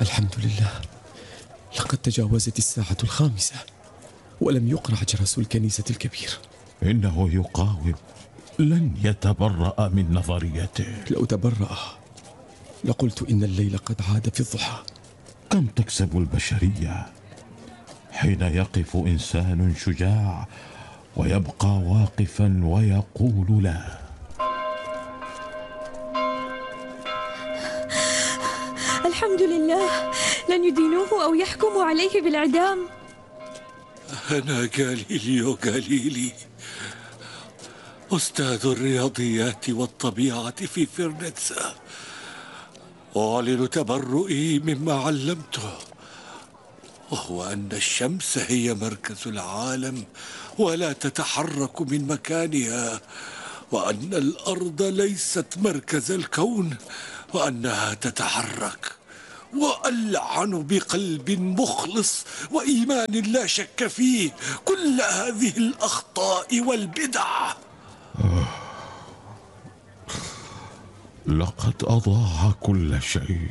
الحمد لله، لقد تجاوزت الساعة 5 ولم يقرع جرس الكنيسة الكبير. إنه يقاوم، لن يتبرأ من نظريته. لو تبرأ لقلت إن الليل قد عاد في الضحى. كم تكسب البشرية حين يقف إنسان شجاع ويبقى واقفا ويقول لا. الحمد لله، لن يدينوه أو يحكموا عليه بالإعدام. أنا غاليليو غاليلي، أستاذ الرياضيات والطبيعة في فرنتسا، أعلن تبرؤي مما علمته، وهو أن الشمس هي مركز العالم ولا تتحرك من مكانها، وأن الأرض ليست مركز الكون وأنها تتحرك، وألعن بقلب مخلص وإيمان لا شك فيه كل هذه الأخطاء والبدع. لقد أضاع كل شيء،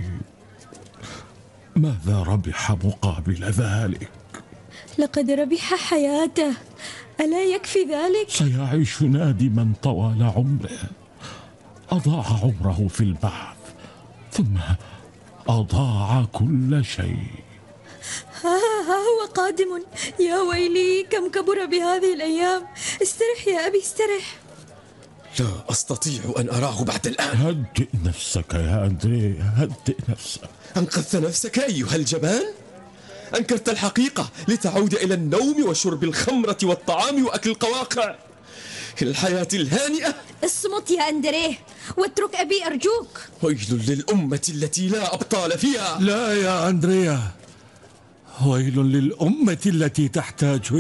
ماذا ربح مقابل ذلك؟ لقد ربح حياته، ألا يكفي ذلك؟ سيعيش نادما طوال عمره. أضاع عمره في البحث، ثم أضاع كل شيء. ها هو قادم، يا ويلي كم كبر بهذه الأيام. استرح يا أبي، استرح. لا أستطيع أن أراه بعد الآن. هدئ نفسك يا أندري، هدئ نفسك. أنقذت نفسك أيها الجبان؟ أنكرت الحقيقة لتعود إلى النوم وشرب الخمرة والطعام وأكل القواقع، إلى الحياة الهانئة. اصمت يا أندريه واترك أبي أرجوك. ويل للأمة التي لا أبطال فيها. لا يا أندريا، ويل للأمة التي تحتاج